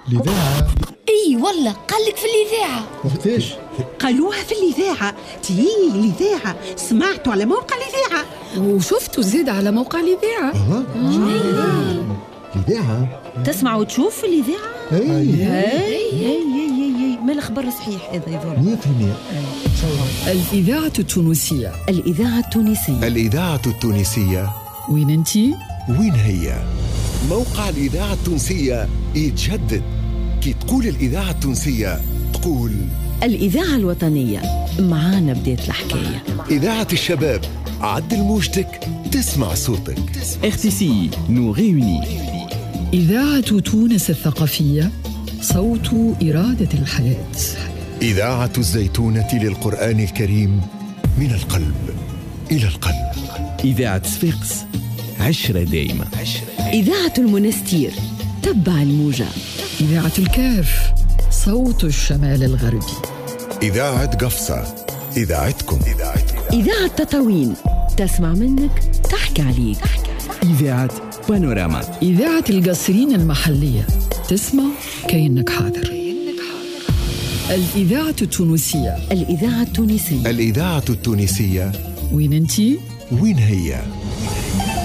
الإذاعة. اي والله قالك في الإذاعة. وقتاش؟ قالوها في الإذاعة. الإذاعة سمعتوا على موقع الإذاعة وشفتوا زيد على موقع الإذاعة. الإذاعة تسمع وتشوف في الإذاعة. اي ما الخبر صحيح هذا يظهر 100%. الإذاعة التونسية. الإذاعة التونسية. الإذاعة التونسية. وين انتي؟ وين هي؟ موقع الإذاعة التونسية يتجدد. كي تقول الإذاعة التونسية تقول الإذاعة الوطنية. معانا بداية الحكاية. إذاعة الشباب. عدل موجتك تسمع صوتك. RTCI nous réunit. إذاعة تونس الثقافية. صوت إرادة الحياة. إذاعة الزيتونة للقرآن الكريم. من القلب إلى القلب. إذاعة صفاقس. عشرة دايمة. إذاعة المنستير. تبع الموجة. إذاعة الكاف. صوت الشمال الغربي. إذاعة قفصة. إذاعتكم. إذاعة تطاوين. تسمع منك تحكي عليك. إذاعة بانوراما. إذاعة القصرين المحلية. تسمع كأنك حاضر. الإذاعة التونسية. الإذاعة التونسية. الإذاعة التونسية. وين انتي؟ وين هي؟